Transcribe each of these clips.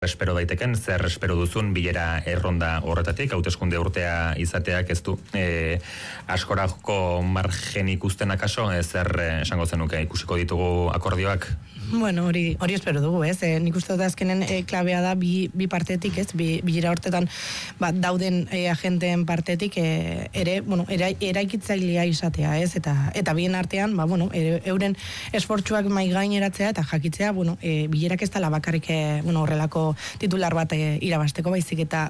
espero daiteken, zer espero duzun bilera erronda horretatik, hauteskunde urtea izateak ez du askorako margen ikusten akaso, zer esango zenuke ikusiko ditugu akordioak? Bueno, hori espero dugu, ez? Nik uste dut azkenen klabea da bi partetik, ez? Bilera hortetan dauden agenteen partetik ere, bueno, eraikitzailea izatea, ez? Eta bien artean, euren esfortzuak mai gaineratzea eta jakitzea, bilerak ez dela bakarrik horrelako titular bat irabasteko, baizik eta,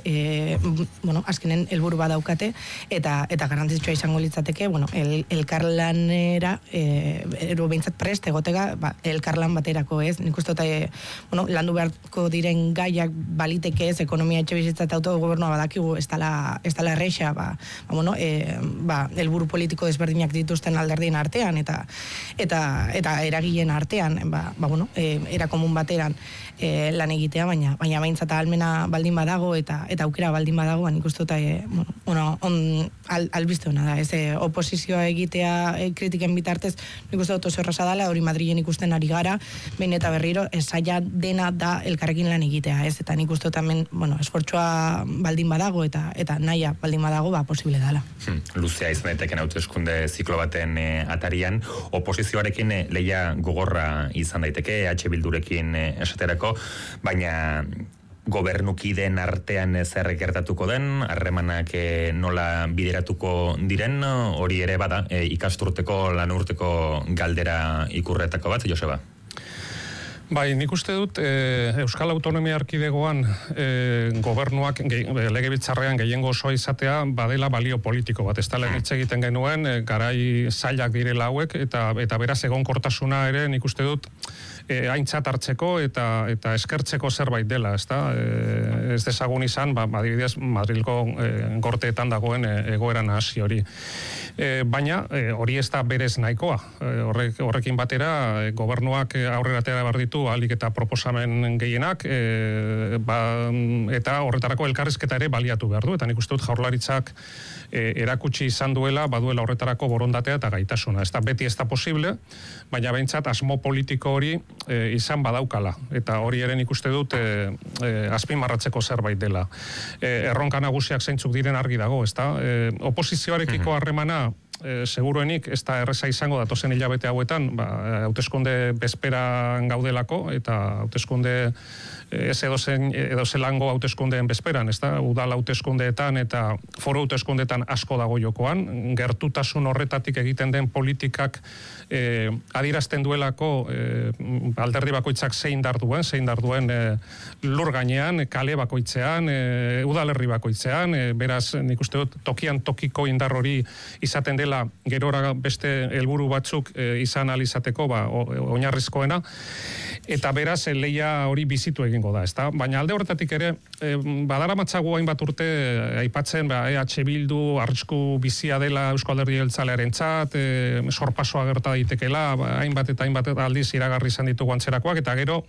azkenen helburu bat daukate eta garrantzitsua izango litzateke, elkarlanera behintzat prest egotega, elkarlan baterako, ez? Nik uste dut, landu beharko diren gaiak baliteke, ez, ekonomia etxebizitza eta autogobernua badakigu ez dela erreixa, helburu politiko desberdinak dituzten alderdien artean eta eragileen artean, erakomun bateran lan egitea, baina behintzat ahalmena baldin badago eta aukera baldin badago, nik uste dut albiste hona da, ez, oposizioa egitea kritiken bitartez, nik uste dut oso erraza dela, hori Madrilen ikusten ari gara, behin eta berriro, esaia dena da elkarrekin lan egitea, ez, eta nik uste hemen, esfortzua baldin badago eta naia baldin badago, posible dela. Luzea izan daiteken hauteskunde ziklo baten atarian, oposizioarekin lehia gogorra izan daiteke, Bildurekin esaterako, baina gobernukideen artean zer gertatuko den, harremanak nola bideratuko diren, hori ere bada, ikasturteko, lanurteko galdera ikurretako bat, Joseba? Bai, nik uste dut Euskal Autonomia Erkidegoan gobernuak legebiltzarrean gehiengo osoa izatea badela balio politiko bat. Ez da hitz egiten genuen, garai zailak direla hauek, eta beraz egonkortasuna ere nik uste dut aintzat hartzeko eta eskertzeko zerbait dela, ez dezagun izan, adibidez Madrilgo gorteetan dagoen egoeran hasi hori. Baina hori ez da berez nahikoa. Horrekin batera gobernuak aurrera atera behar ditu ahalik eta proposamen gehienak, eta horretarako elkarrizketa ere baliatu behar du, eta nik uste dut Jaurlaritzak erakutsi izan duela, baduela horretarako borondatea eta gaitasuna. Ez da beti ez da posible, baina behintzat asmo politiko hori izan badaukala, eta hori ere nik uste dut azpimarratzeko zerbait dela. Erronka nagusiak zeintzuk diren argi dago, ez da? Oposizioarekiko harremana seguruenik ez da erreza izango datozen hilabete hauetan, hauteskunde bezperan gaudelako, eta hauteskunde ez edozelango hauteskundeen bezperan, ez da, udal hauteskundeetan eta foru hauteskundeetan asko dago jokoan, gertutasun horretatik egiten den politikak adierazten duelako alderdi bakoitzak zein dar duen lur gainean, kale bakoitzean, udalerri bakoitzean, beraz nik uste dut tokian tokiko indar hori izaten dela gerora beste helburu batzuk izan alizateko oinarrizkoena, eta beraz lehia hori bizitu egingo da, ezta? Baina alde horretatik ere, badaramatzagu hainbat urte aipatzen, EH Bildu arrisku bizia dela Eusko Alderdi Jeltzalearentzat, sorpasoa gerta daitekeela, hainbat eta hainbat aldiz iragarri izan ditugu antzerakoak, eta gero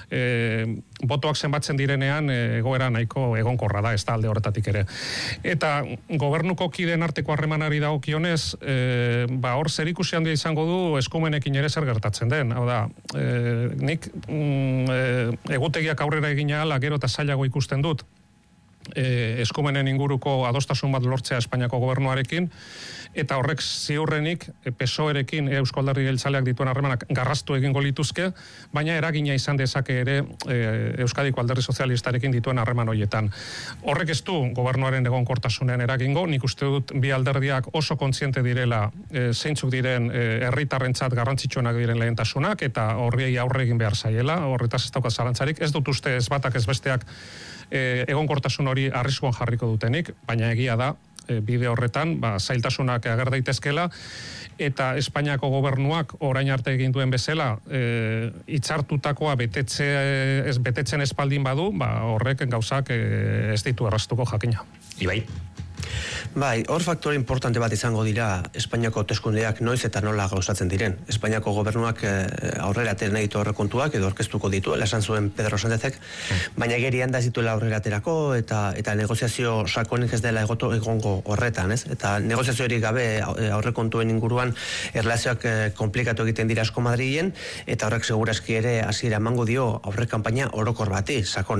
botoak zenbatzen direnean egoera nahiko egonkorra da, ez da alde horretatik ere. Eta gobernuko kideen arteko harremanari dagokionez, hor zerikusi handia izango du eskumenekin ere zer gertatzen den. Hau da, nik egutegiak aurrera egin ahala gero eta zailago ikusten dut eskumenen inguruko adostasun bat lortzea Espainiako gobernuarekin, eta horrek ziurrenik PSOE-rekin Eusko Alderdi Jeltzaleak dituen harremanak garraztu egingo lituzke, baina eragina izan dezake ere Euskadiko Alderdi Sozialistarekin dituen harreman horietan. Horrek ez du gobernuaren egonkortasunean eragingo, nik uste dut bi alderdiak oso kontziente direla zeintzuk diren herritarrentzat garrantzitsuenak diren lehentasunak, eta horriei aurre egin behar zaiela, horretaz ez daukat zalantzarik, ez dut uste ez batak ez besteak egonkortasun hori arriskuan jarriko dutenik, baina egia da, bide horretan, zailtasunak ager daitezkela, eta Espainiako gobernuak orain arte egin duen bezala hitzartutakoa betetzen espaldin badu, horrek gauzak ez ditu erraztuko jakina. Ibai? Bai, hor faktore importante bat izango dira Espainiako hauteskundeak noiz eta nola gauzatzen diren. Espainiako gobernuak aurrera atera nahi ditu aurrekontuak edo aurkeztuko dituela, esan zuen Pedro Sánchezek, baina gerian da ez dituela aurrera aterako eta negoziazio sakonik ez dela egongo horretan, ez? Eta negoziazio hori gabe aurrekontuen inguruan erlazioak komplikatu egiten dira asko Madrilen, eta horrek segurazki ere hasiera emango dio aurre kanpaina orokor bati, sakon